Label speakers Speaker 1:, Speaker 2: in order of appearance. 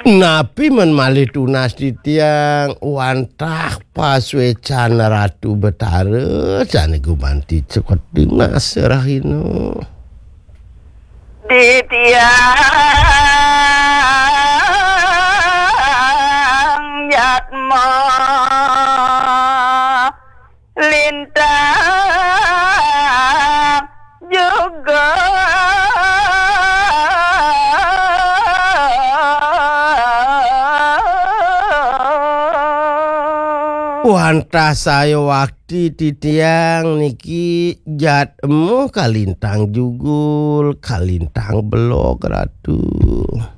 Speaker 1: Napi men malih tunas di tiang wantah paswecan Ratu Betara jane gumanti cekoting naserahino
Speaker 2: di tiang yatma lintang juga
Speaker 1: wantah saya waktu di tiang niki jatmu kalintang jugul kalintang belok Ratu.